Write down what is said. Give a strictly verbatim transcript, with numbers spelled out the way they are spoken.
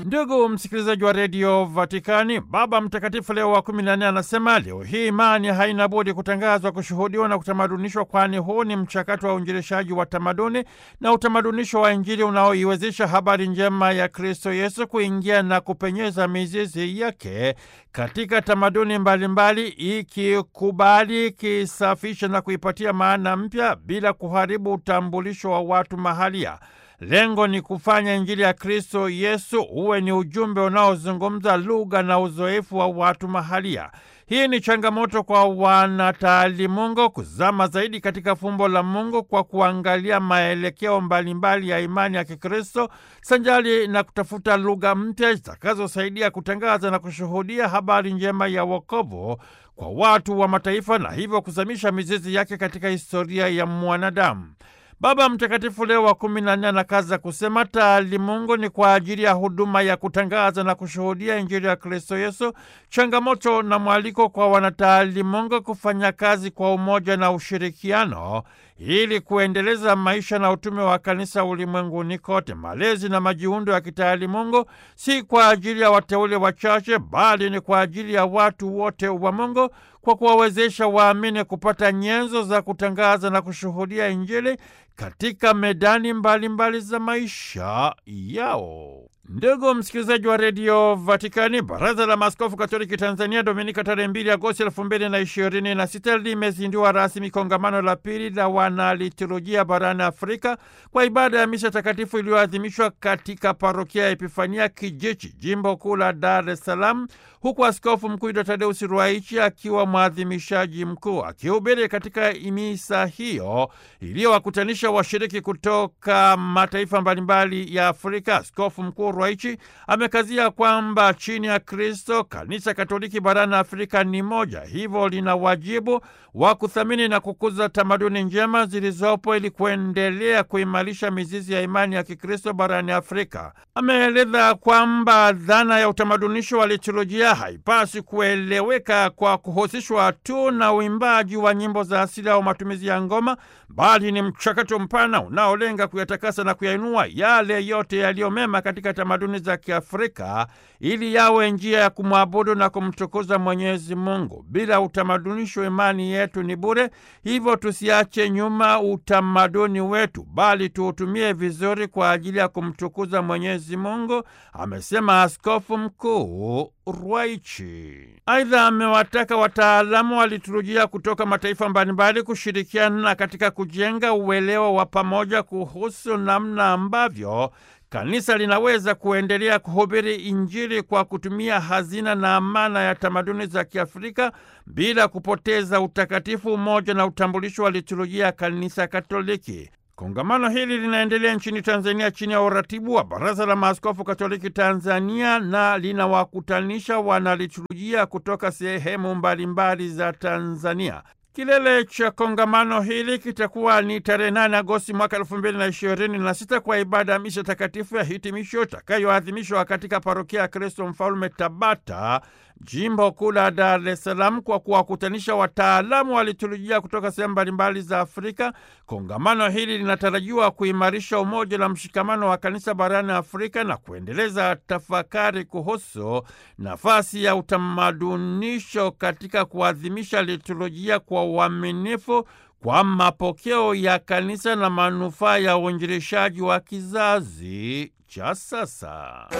Ndugu msikilizaji wa redio Vatikani, Baba Mtakatifu Leo wa kumi na nne anasema leo hii imani haina budi kutangazwa, kushuhudiwa na kutamadunishwa, kwani huu ni mchakato wa uinjilishaji wa tamaduni na utamadunisho wa Injili unaoiwezesha habari njema ya Kristo Yesu kuingia na kupenyeza mizizi yake katika tamaduni mbalimbali, ikikubali, kisafisha na kuipatia maana mpya bila kuharibu utambulisho wa watu mahalia. Lengo ni kufanya Injili ya Kristo Yesu uwe ni ujumbe unaozungumza lugha na uzoefu wa watu mahalia. Hii ni changamoto kwa wanataalimungu kuzama zaidi katika fumbo la Mungu kwa kuangalia maelekeo mbalimbali ya imani ya Kikristo sanjali na kutafuta lugha mpya zitakazosaidia kutangaza na kushuhudia habari njema ya wokovu kwa watu wa mataifa na hivyo kuzamisha mizizi yake katika historia ya mwanadamu. Baba Mtakatifu Leo wa kumi na nne anakaza kusema taalimungu ni kwa ajili ya huduma ya kutangaza na kushuhudia Injili ya Kristo Yesu, changamoto na mwaliko kwa wanataalimungu kufanya kazi kwa umoja na ushirikiano ili kuendeleza maisha na utume wa kanisa ulimwenguni kote. Malezi na majiundo ya kitaalimungu si kwa ajili ya wateule wachache, bali ni kwa ajili ya watu wote wa Mungu, kwa kuwawezesha waamini kupata nyenzo za kutangaza na kushuhudia Injili katika medani mbalimbali mbali za maisha yao. Ndugu msikilizaji wa redio Vatikani, Baraza la Maaskofu Katoliki Tanzania Dominika tarehe mbili Agosti elfu mbili na ishirini na sita limezindua rasmi kongamano la pili la wanaliturujia barani Afrika kwa ibada ya misa takatifu iliyoadhimishwa katika parokia ya Epifania Kijichi, jimbo kuu la Dar es Salaam, huku Askofu Mkuu Yuda Tadeusi Ruwaichi akiwa mwadhimishaji mkuu. Akihubiri katika misa hiyo iliyowakutanisha washiriki kutoka mataifa mbalimbali ya Afrika, Askofu Mkuu Ruwaichi amekazia kwamba chini ya Kristo Kanisa Katoliki barani Afrika ni moja, hivyo lina wajibu wa kuthamini na kukuza tamaduni njema zilizopo ili kuendelea kuimarisha mizizi ya imani ya Kikristo barani Afrika. Ameeleza kwamba dhana ya utamadunisho wa liturujia haipasi kueleweka kwa kuhusishwa tu na uimbaji wa nyimbo za asili au matumizi ya ngoma, bali ni mchakato mpana unaolenga kuyatakasa na kuyainua yale yote yaliyomema katika tamaduni za Kiafrika ili yawe njia ya kumwabudu na kumtukuza Mwenyezi Mungu. Bila utamadunisho imani yetu ni bure, hivyo tusiache nyuma utamaduni wetu, bali tuutumie vizuri kwa ajili ya kumtukuza Mwenyezi Mungu, amesema Askofu Mkuu Ruwaichi. Aidha, amewataka wataalamu wa liturujia kutoka mataifa mbalimbali kushirikiana katika kujenga uelewa wa pamoja kuhusu namna ambavyo kanisa linaweza kuendelea kuhubiri Injili kwa kutumia hazina na amana ya tamaduni za Kiafrika bila kupoteza utakatifu, umoja na utambulisho wa liturujia ya Kanisa Katoliki. Kongamano hili linaendelea nchini Tanzania chini ya uratibu wa Baraza la Maaskofu Katoliki Tanzania na linawakutanisha wanaliturujia kutoka sehemu mbalimbali za Tanzania. Kilele cha kongamano hili kitakuwa ni tarehe nane Agosti mwaka elfu mbili na ishirini na sita kwa ibada ya misa takatifu ya hitimisho itakayoadhimishwa katika parokia ya Kristo Mfalme Tabata, jimbo kuu la Dar es Salaam, kwa kuwakutanisha wataalamu wa liturujia kutoka sehemu mbalimbali za Afrika. Kongamano hili linatarajiwa kuimarisha umoja na mshikamano wa kanisa barani Afrika na kuendeleza tafakari kuhusu nafasi ya utamadunisho katika kuadhimisha liturujia kwa uaminifu kwa mapokeo ya kanisa na manufaa ya uinjilishaji wa kizazi cha sasa.